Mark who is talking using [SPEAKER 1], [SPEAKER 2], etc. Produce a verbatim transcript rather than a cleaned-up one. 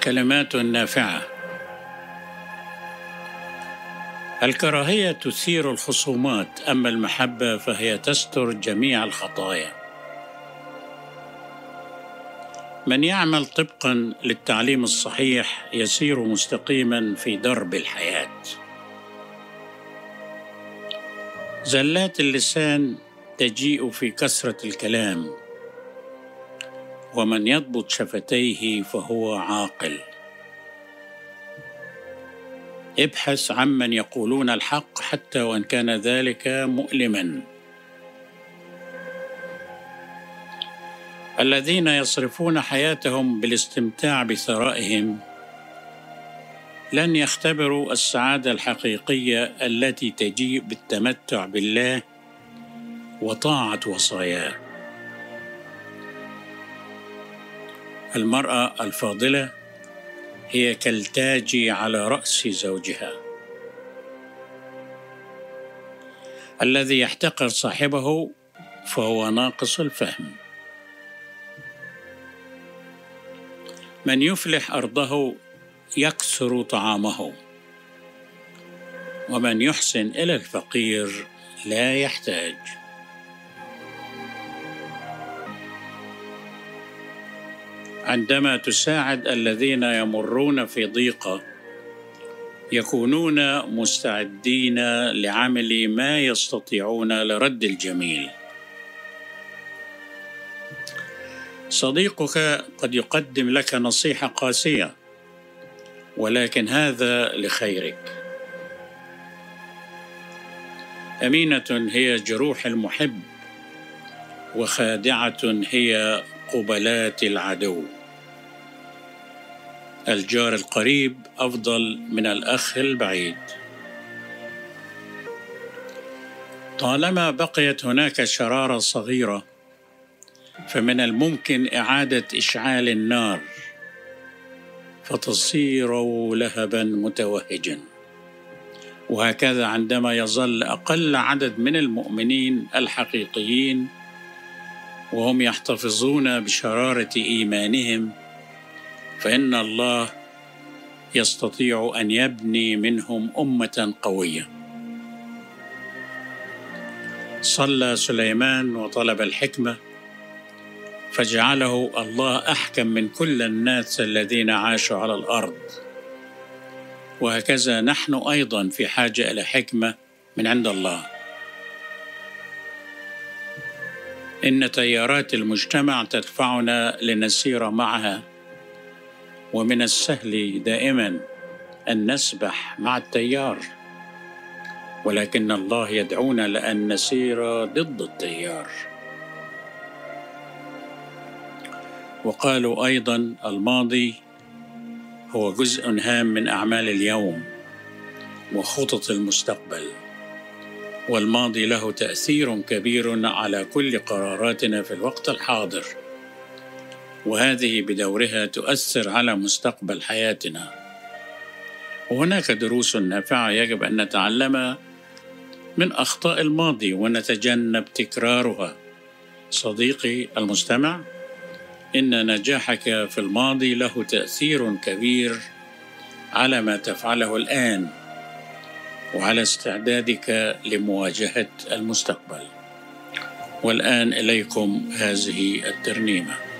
[SPEAKER 1] كلمات نافعة. الكراهية تثير الخصومات، أما المحبة فهي تستر جميع الخطايا. من يعمل طبقا للتعليم الصحيح يسير مستقيما في درب الحياة. زلات اللسان تجيء في كثرة الكلام، ومن يضبط شفتيه فهو عاقل. ابحث عمن يقولون الحق حتى وإن كان ذلك مؤلما. الذين يصرفون حياتهم بالاستمتاع بثرائهم لن يختبروا السعادة الحقيقية التي تجيء بالتمتع بالله وطاعة وصاياه. المرأة الفاضلة هي كالتاج على رأس زوجها. الذي يحتقر صاحبه فهو ناقص الفهم. من يفلح أرضه يكثر طعامه، ومن يحسن إلى الفقير لا يحتاج. عندما تساعد الذين يمرون في ضيقة يكونون مستعدين لعمل ما يستطيعون لرد الجميل. صديقك قد يقدم لك نصيحة قاسية، ولكن هذا لخيرك. أمينة هي جروح المحب، وخادعة هي قبلات العدو. الجار القريب أفضل من الأخ البعيد. طالما بقيت هناك شرارة صغيرة فمن الممكن إعادة إشعال النار فتصير لهبا متوهجا. وهكذا عندما يظل أقل عدد من المؤمنين الحقيقيين وهم يحتفظون بشرارة إيمانهم، فإن الله يستطيع أن يبني منهم أمة قوية. صلى سليمان وطلب الحكمة، فجعله الله أحكم من كل الناس الذين عاشوا على الأرض. وهكذا نحن أيضا في حاجة إلى حكمة من عند الله. إن تيارات المجتمع تدفعنا لنسير معها، ومن السهل دائما أن نسبح مع التيار، ولكن الله يدعونا لأن نسير ضد التيار. وقالوا أيضا الماضي هو جزء هام من أعمال اليوم وخطط المستقبل، والماضي له تأثير كبير على كل قراراتنا في الوقت الحاضر، وهذه بدورها تؤثر على مستقبل حياتنا. وهناك دروس نافعة يجب أن نتعلمها من أخطاء الماضي ونتجنب تكرارها. صديقي المستمع، إن نجاحك في الماضي له تأثير كبير على ما تفعله الآن وعلى استعدادك لمواجهة المستقبل. والآن إليكم هذه الترنيمة.